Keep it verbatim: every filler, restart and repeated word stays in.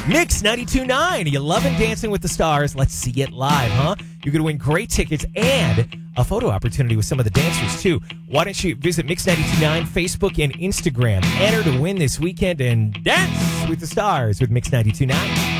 Mix ninety-two point nine. You loving Dancing with the Stars? Let's see it live, huh? You're going to win great tickets and a photo opportunity with some of the dancers, too. Why don't you visit Mix ninety-two point nine, Facebook, and Instagram. Enter to win this weekend and dance with the stars with Mix ninety-two point nine.